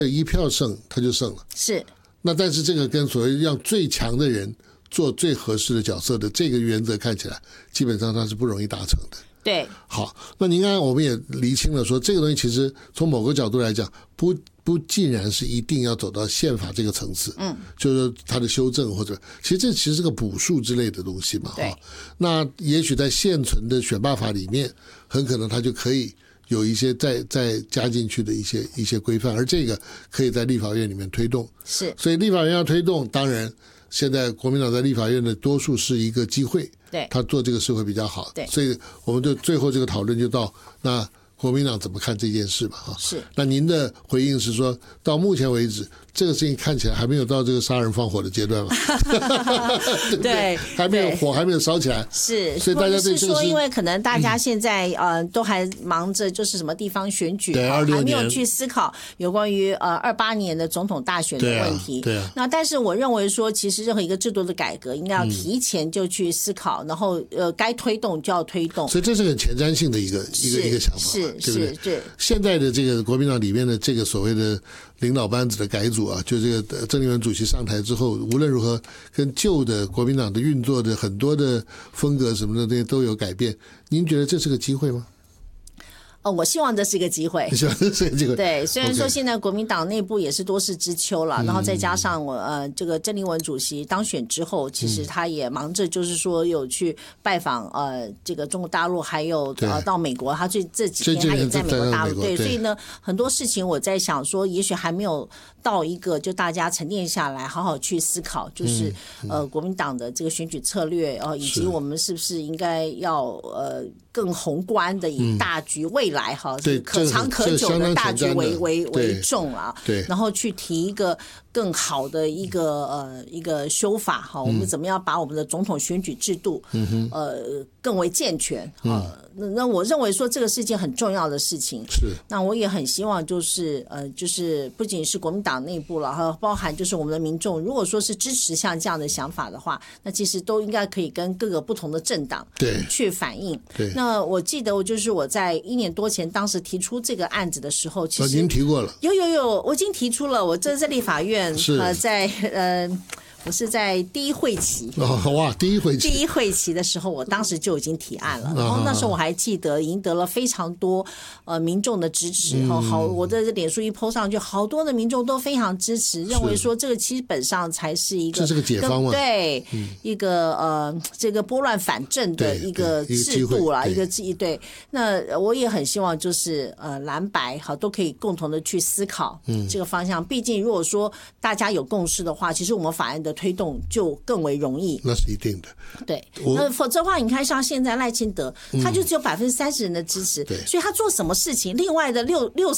一票胜他就胜了。 是。 那但是这个跟所谓让最强的人做最合适的角色的这个原则看起来，基本上它是不容易达成的。 对。 好，那您刚才我们也厘清了说，这个东西其实从某个角度来讲，不尽然是一定要走到宪法这个层次，就是它的修正或者，其实这其实是个补数之类的东西嘛。 对。 那也许在现存的选罢法里面，很可能它就可以有一些再加进去的一些规范，而这个可以在立法院里面推动。 是。 所以立法院要推动，当然现在国民党在立法院的多数是一个机会， 对， 他做这个事会比较好。 对， 所以我们就最后这个讨论就到那国民党怎么看这件事吧？ 是。 那您的回应是说，到目前为止，这个事情看起来还没有到这个杀人放火的阶段嘛？对不对？还没有火，还没有烧起来。 是。 所以大家对这个说，因为可能大家现在都还忙着就是什么地方选举，还没有去思考有关于28年的总统大选的问题。 对啊。 那但是我认为说，其实任何一个制度的改革，应该要提前就去思考，然后该推动就要推动。 所以这是很前瞻性的一个想法。 是。 对不对？ 对。 现在的这个国民党里面的这个所谓的领导班子的改组啊，就这个郑丽文主席上台之后，无论如何跟旧的国民党的运作的很多的风格什么的这些都有改变。您觉得这是个机会吗？ 我希望这是一个机会。 希望这是个机会。 对，虽然说现在国民党内部也是多事之秋了，然后再加上这个郑丽文主席当选之后，其实他也忙着就是说有去拜访这个中国大陆，还有到美国，他这几天他也在美国大陆。对，所以呢，很多事情我在想说，也许还没有到一个就大家沉淀下来，好好去思考，就是国民党的这个选举策略以及我们是不是应该要更宏观的以大局未来可长可久的大局为重啊， 对， 然后去提一个更好的一个修法我们怎么样把我们的总统选举制度更为健全那我认为说这个是一件很重要的事情。 是。 那我也很希望就是不仅是国民党内部了，还有包含就是我们的民众，如果说是支持像这样的想法的话，那其实都应该可以跟各个不同的政党去反映。 对。 那我记得我在1年多前当时提出这个案子的时候，其实您提过了。 有，我已经提出了，我这在立法院我是在第一会期第一会期的时候，我当时就已经提案了，然后那时候我还记得赢得了非常多民众的支持我的脸书一 po 上去，好多的民众都非常支持，认为说这个基本上才是一个这是个解方嘛， 对，一个这个拨乱反正的一个制度啦，一个对。那我也很希望就是蓝白都可以共同的去思考这个方向，毕竟如果说大家有共识的话，其实我们法案的推动就更为容易。 那是一定的。 对，那否则的话，你看像现在赖清德，他就只有30%人的支持，所以他做什么事情，另外的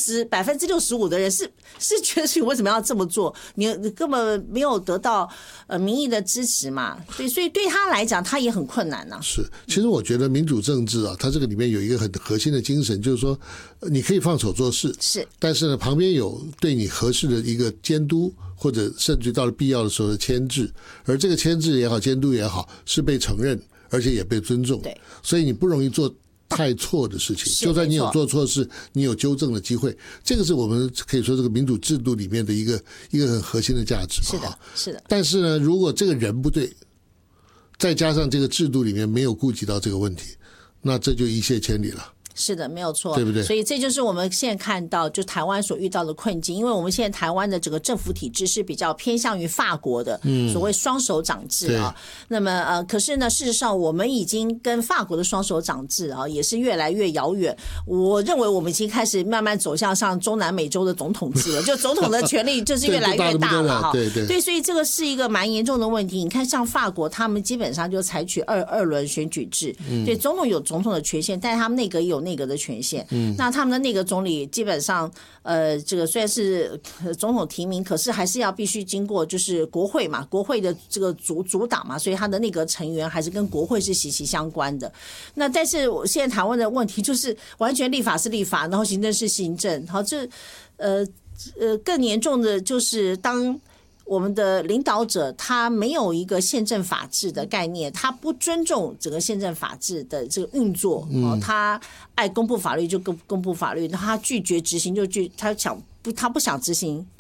65%的人是觉得你为什么要这么做？你根本没有得到民意的支持嘛。对，所以对他来讲，他也很困难啊。 是，其实我觉得民主政治它这个里面有一个很核心的精神，就是说你可以放手做事， 是， 但是呢，旁边有对你合适的一个监督，或者甚至到了必要的时候的牵制，而这个牵制也好，监督也好，是被承认，而且也被尊重。 对， 所以你不容易做太错的事情，就算你有做错事，你有纠正的机会，这个是我们可以说这个民主制度里面的一个很核心的价值。 是的，是的。 但是呢，如果这个人不对，再加上这个制度里面没有顾及到这个问题，那这就一泻千里了。 是的，没有错， 对不对？ 所以这就是我们现在看到就台湾所遇到的困境，因为我们现在台湾的整个政府体制是比较偏向于法国的所谓双手掌制啊。那么可是呢，事实上我们已经跟法国的双手掌制也是越来越遥远。我认为我们已经开始慢慢走向像中南美洲的总统制了，就总统的权力就是越来越大了对，所以这个是一个蛮严重的问题。你看像法国，他们基本上就采取二轮选举制，对，总统有总统的权限，但是他们内阁也有内阁的权限。那他们的内阁总理基本上这个虽然是总统提名，可是还是要必须经过就是国会嘛，国会的这个主党嘛，所以他的内阁成员还是跟国会是息息相关的。那但是现在台湾的问题就是完全立法是立法，然后行政是行政，好，这更严重的就是当我们的领导者他没有一个宪政法治的概念，他不尊重整个宪政法治的这个运作，他爱公布法律就公布法律，他拒绝执行他不想执行